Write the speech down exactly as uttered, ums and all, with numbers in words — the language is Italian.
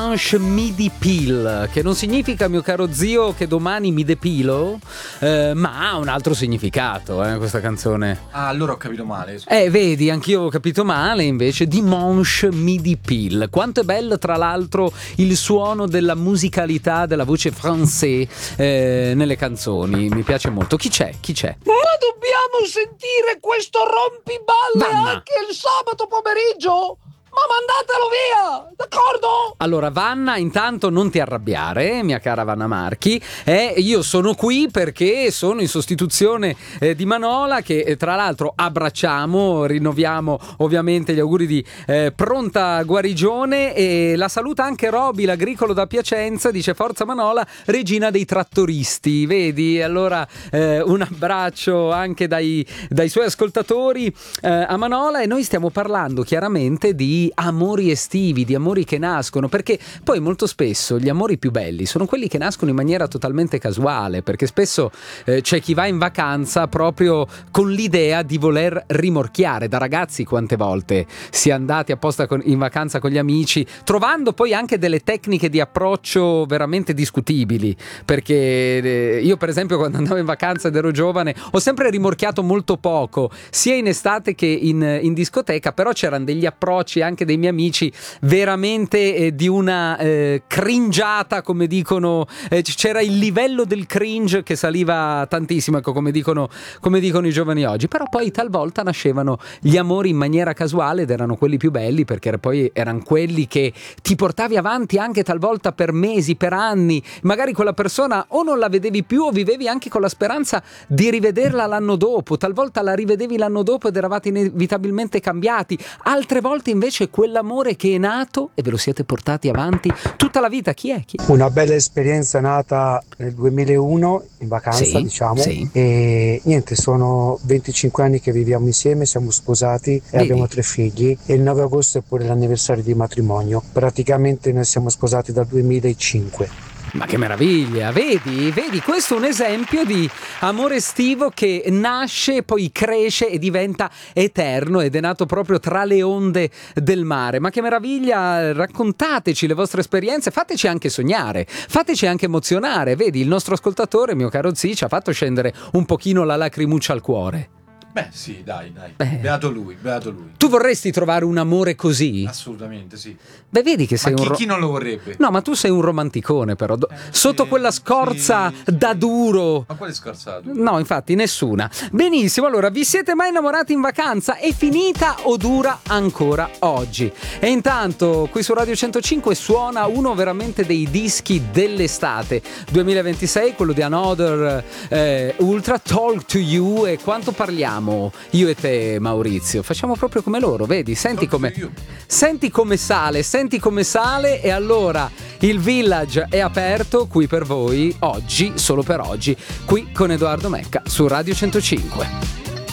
Dimanche Midi Pile, che non significa, mio caro zio, che domani mi depilo, eh, ma ha un altro significato, eh, questa canzone. Ah, allora ho capito male. Eh, vedi, anch'io ho capito male, invece. Dimanche Midi Pile. Quanto è bello, tra l'altro, il suono della musicalità della voce française eh, nelle canzoni. Mi piace molto. Chi c'è? Chi c'è? Ma dobbiamo sentire questo rompiballe Vanna. anche il sabato pomeriggio? Ma mandatelo via, d'accordo? Allora, Vanna, intanto non ti arrabbiare, mia cara Vanna Marchi. Eh, io sono qui perché sono in sostituzione eh, di Manola, che eh, tra l'altro abbracciamo, rinnoviamo ovviamente gli auguri di eh, pronta guarigione, e la saluta anche Roby, l'agricolo da Piacenza, dice forza Manola, regina dei trattoristi. Vedi? Allora eh, un abbraccio anche dai, dai suoi ascoltatori eh, a Manola, e noi stiamo parlando chiaramente di amori estivi, di amori che nascono, perché poi molto spesso gli amori più belli sono quelli che nascono in maniera totalmente casuale, perché spesso eh, c'è chi va in vacanza proprio con l'idea di voler rimorchiare. Da ragazzi quante volte si è andati apposta con, in vacanza con gli amici, trovando poi anche delle tecniche di approccio veramente discutibili, perché eh, io per esempio quando andavo in vacanza ed ero giovane ho sempre rimorchiato molto poco, sia in estate che in, in discoteca, però c'erano degli approcci anche dei miei amici veramente eh, di una eh, cringiata, come dicono, eh, c'era il livello del cringe che saliva tantissimo, ecco, come dicono, come dicono i giovani oggi. Però poi talvolta nascevano gli amori in maniera casuale ed erano quelli più belli, perché poi erano quelli che ti portavi avanti anche talvolta per mesi, per anni. Magari quella persona o non la vedevi più o vivevi anche con la speranza di rivederla l'anno dopo, talvolta la rivedevi l'anno dopo ed eravate inevitabilmente cambiati, altre volte invece quell'amore che è nato e ve lo siete portati avanti tutta la vita. Chi è? Chi è? Una bella esperienza nata nel duemilauno in vacanza, Sì, diciamo, sì. e niente, sono venticinque anni che viviamo insieme, siamo sposati e Vedi? abbiamo tre figli, e il nove agosto è pure l'anniversario di matrimonio. Praticamente noi siamo sposati dal duemilacinque. Ma che meraviglia, vedi, vedi, questo è un esempio di amore estivo che nasce, poi cresce e diventa eterno, ed è nato proprio tra le onde del mare. Ma che meraviglia, raccontateci le vostre esperienze, fateci anche sognare, fateci anche emozionare. Vedi, il nostro ascoltatore, mio caro Zi, ci ha fatto scendere un pochino la lacrimuccia al cuore. Beh, sì, dai, dai. Beh. Beato lui, beato lui. Tu vorresti trovare un amore così? Assolutamente, sì. Beh, vedi che sei Ma chi, un ro- chi non lo vorrebbe? No, ma tu sei un romanticone, però. Do- Eh, Sotto sì, quella scorza sì, sì. da duro. Ma quale scorzato? No, infatti, nessuna. Benissimo, allora, vi siete mai innamorati in vacanza? È finita o dura ancora oggi? E intanto, qui su Radio centocinque suona uno veramente dei dischi dell'estate duemilaventisei, quello di Another eh, Ultra, Talk to You. E quanto parliamo io e te, Maurizio? Facciamo proprio come loro, vedi? Senti Talk to come, you. senti come sale, senti come sale. E allora il Village è aperto qui per voi oggi, solo per oggi, qui con Edoardo Mecca su Radio centocinque.